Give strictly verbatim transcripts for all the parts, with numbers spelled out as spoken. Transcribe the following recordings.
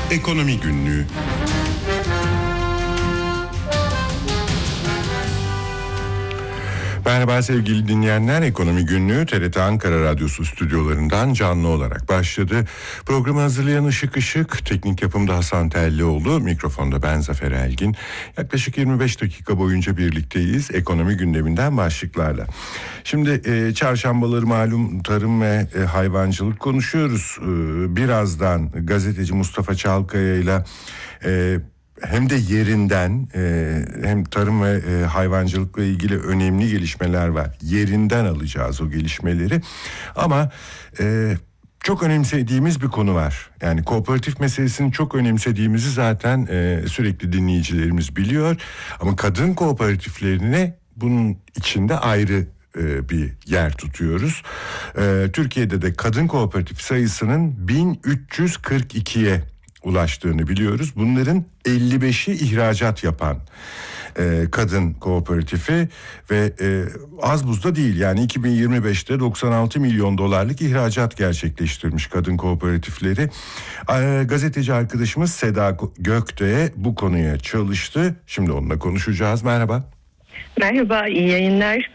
Ekonomi Günlüğü. Merhaba sevgili dinleyenler, Ekonomi Günlüğü T R T Ankara Radyosu stüdyolarından canlı olarak başladı. Programı hazırlayan Işık Işık, teknik yapımda Hasan Tellioğlu, mikrofonda ben Zafer Elgin. Yaklaşık yirmi beş dakika boyunca birlikteyiz ekonomi gündeminden başlıklarla. Şimdi e, çarşambaları malum tarım ve e, hayvancılık konuşuyoruz. E, birazdan gazeteci Mustafa Çalkaya ile e, hem de yerinden e, hem tarım ve e, hayvancılıkla ilgili önemli gelişmeler var. Yerinden alacağız o gelişmeleri. Ama e, çok önemsediğimiz bir konu var. Yani kooperatif meselesini çok önemsediğimizi zaten e, sürekli dinleyicilerimiz biliyor. Ama kadın kooperatiflerine bunun içinde ayrı e, bir yer tutuyoruz. E, Türkiye'de de kadın kooperatif sayısının bin üç yüz kırk ikiye ulaştığını biliyoruz. Bunların elli beşi ihracat yapan e, kadın kooperatifi ve e, az buz da değil. Yani iki bin yirmi beşte doksan altı milyon dolarlık ihracat gerçekleştirmiş kadın kooperatifleri. E, gazeteci arkadaşımız Seda Gökte bu konuya çalıştı. Şimdi onunla konuşacağız. Merhaba. Merhaba, iyi yayınlar.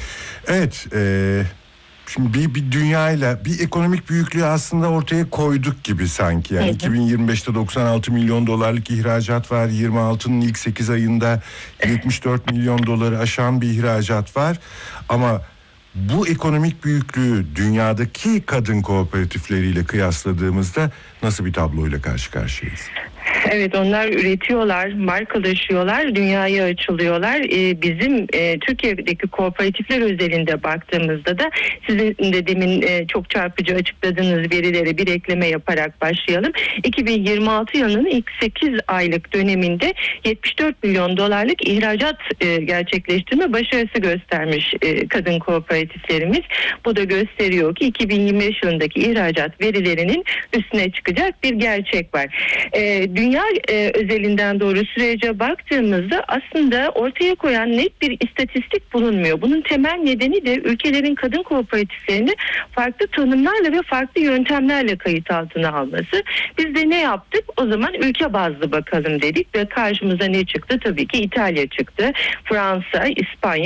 Evet, e, şimdi bir, bir dünyayla bir ekonomik büyüklüğü aslında ortaya koyduk gibi sanki. Yani hı hı. iki bin yirmi beşte doksan altı milyon dolarlık ihracat var. yirmi altının ilk sekiz ayında yetmiş dört milyon doları aşan bir ihracat var. Ama bu ekonomik büyüklüğü dünyadaki kadın kooperatifleriyle kıyasladığımızda nasıl bir tabloyla karşı karşıyayız? Evet, onlar üretiyorlar, markalaşıyorlar, dünyaya açılıyorlar. Ee, bizim e, Türkiye'deki kooperatifler özelinde baktığımızda da sizin de demin e, çok çarpıcı açıkladığınız verilere bir ekleme yaparak başlayalım. iki bin yirmi altı yılının ilk sekiz aylık döneminde yetmiş dört milyon dolarlık ihracat e, gerçekleştirme başarısı göstermiş e, kadın kooperatiflerimiz. Bu da gösteriyor ki iki bin yirmi beş yılındaki ihracat verilerinin üstüne çıkacak bir gerçek var. E, Dünya e, özelinden doğru sürece baktığımızda aslında ortaya koyan net bir istatistik bulunmuyor. Bunun temel nedeni de ülkelerin kadın kooperatiflerini farklı tanımlarla ve farklı yöntemlerle kayıt altına alması. Biz de ne yaptık? O zaman ülke bazlı bakalım dedik ve karşımıza ne çıktı? Tabii ki İtalya çıktı, Fransa, İspanya